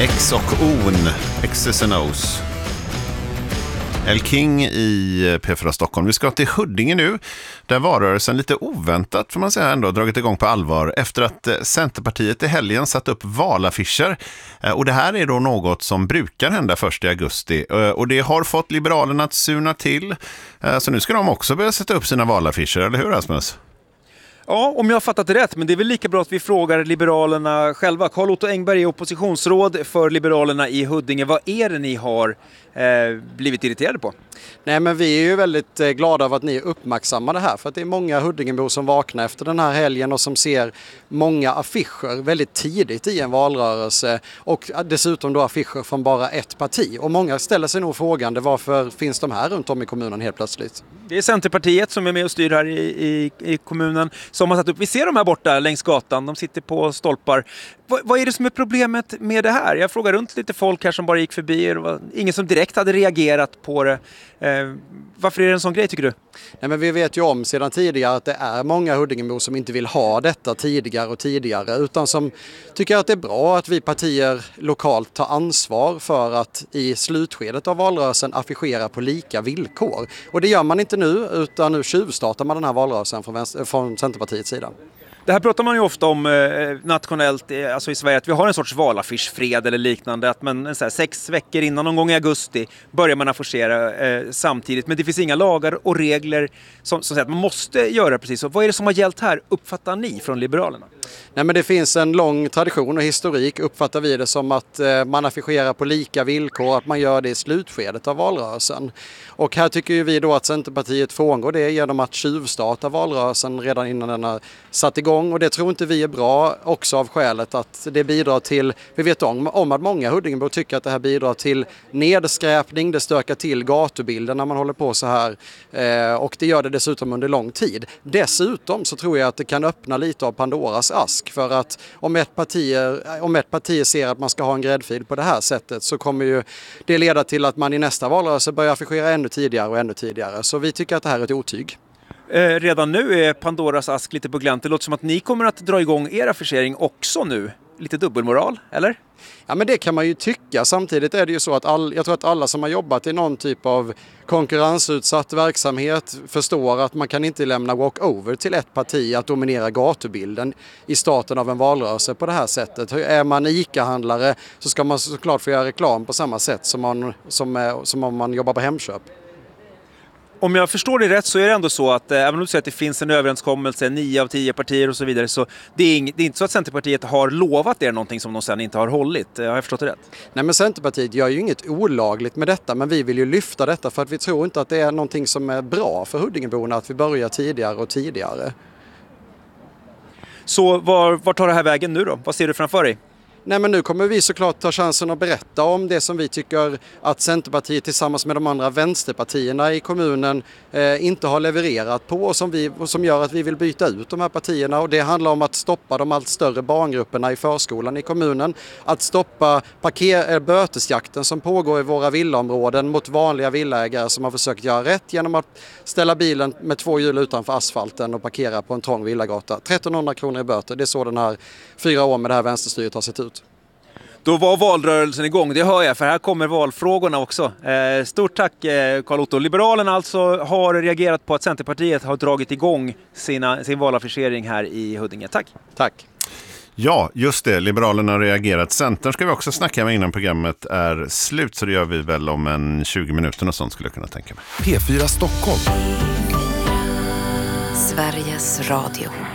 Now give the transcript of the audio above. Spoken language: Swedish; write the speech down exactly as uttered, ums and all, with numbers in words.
X och On, X's and O's. El King i P fyra Stockholm. Vi ska till Huddinge nu, där valrörelsen lite oväntat, får man säga, ändå dragit igång på allvar efter att Centerpartiet i helgen satt upp valaffischer. Och det här är då något som brukar hända första augusti. Och det har fått Liberalerna att surna till. Så nu ska de också börja sätta upp sina valaffischer, eller hur Rasmus? Ja, om jag har fattat det rätt, men det är väl lika bra att vi frågar Liberalerna själva. Carl-Otto Engberg är oppositionsråd för Liberalerna i Huddinge. Vad är det ni har eh, blivit irriterade på? Nej, men vi är ju väldigt glada av att ni uppmärksammar det här, för att det är många Huddingebor som vaknar efter den här helgen och som ser många affischer väldigt tidigt i en valrörelse och dessutom då affischer från bara ett parti. Och många ställer sig nog frågan, varför finns de här runt om i kommunen helt plötsligt? Det är Centerpartiet som är med och styr här i, i, i kommunen som har satt upp. Vi ser dem här borta längs gatan, de sitter på stolpar. Vad, vad är det som är problemet med det här? Jag frågar runt lite folk här som bara gick förbi. Det var ingen som direkt hade reagerat på det. Eh, varför är det en sån grej, tycker du? Nej, men vi vet ju om sedan tidigare att det är många Huddingebor som inte vill ha detta tidigare och tidigare, utan som tycker att det är bra att vi partier lokalt tar ansvar för att i slutskedet av valrörelsen affischera på lika villkor. Och det gör man inte nu, utan nu tjuvstartar man den här valrörelsen från, vänster, från Centerpartiets sida. Det här pratar man ju ofta om eh, nationellt, eh, alltså i Sverige, att vi har en sorts valaffischfred eller liknande. Att man så här, sex veckor innan, någon gång i augusti, börjar man affischera eh, samtidigt. Men det finns inga lagar och regler som, som säger att man måste göra precis så. Vad är det som har gällt här, uppfattar ni från Liberalerna? Nej, men det finns en lång tradition och historik, uppfattar vi det som att eh, man affischerar på lika villkor, att man gör det i slutskedet av valrörelsen. Och här tycker ju vi då att Centerpartiet frångår det genom att tjuvstarta valrörelsen redan innan den har satt igång. Och det tror inte vi är bra, också av skälet att det bidrar till, vi vet om, om att många Huddingebor tycker att det här bidrar till nedskräpning, det stökar till gatubilden när man håller på så här. Eh, och det gör det dessutom under lång tid. Dessutom så tror jag att det kan öppna lite av Pandoras ask, för att om ett parti, om ett parti ser att man ska ha en gräddfil på det här sättet, så kommer ju det leda till att man i nästa valrörelse börjar affischera ännu tidigare och ännu tidigare. Så vi tycker att det här är ett otyg. Eh, redan nu är Pandoras ask lite på glänt. Det låter som att ni kommer att dra igång er affischering också nu. Lite dubbelmoral, eller? Ja, men det kan man ju tycka. Samtidigt är det ju så att all, jag tror att alla som har jobbat i någon typ av konkurrensutsatt verksamhet förstår att man kan inte lämna walkover till ett parti att dominera gatubilden i starten av en valrörelse på det här sättet. Är man ICA-handlare så ska man såklart få göra reklam på samma sätt som, man, som, som om man jobbar på Hemköp. Om jag förstår det rätt så är det ändå så att även om du säger att det finns en överenskommelse, nio av tio partier och så vidare, så det är, ing, det är inte så att Centerpartiet har lovat er någonting som de sedan inte har hållit. Har jag förstått det rätt? Nej, men Centerpartiet gör ju inget olagligt med detta, men vi vill ju lyfta detta för att vi tror inte att det är någonting som är bra för Huddingeborna att vi börjar tidigare och tidigare. Så var, var tar det här vägen nu då? Vad ser du framför dig? Nej, men nu kommer vi såklart ta chansen att berätta om det som vi tycker att Centerpartiet tillsammans med de andra vänsterpartierna i kommunen eh, inte har levererat på, och som, vi, och som gör att vi vill byta ut de här partierna. Och det handlar om att stoppa de allt större barngrupperna i förskolan i kommunen, att stoppa parker- bötesjakten som pågår i våra villaområden mot vanliga villaägare som har försökt göra rätt genom att ställa bilen med två hjul utanför asfalten och parkera på en trång villagata. trettonhundra kronor i böter, det är så den här fyra år med det här vänsterstyret har sett ut. Då var valrörelsen igång, det hör jag, för här kommer valfrågorna också. Eh, stort tack eh, Carl-Otto. Liberalerna alltså har reagerat på att Centerpartiet har dragit igång sina, sin valaffischering här i Huddinge. Tack. Tack. Ja, just det. Liberalerna har reagerat. Centern ska vi också snacka med innan programmet är slut, så det gör vi väl om en tjugo minuter och sånt skulle jag kunna tänka mig. P fyra Stockholm. Sveriges Radio.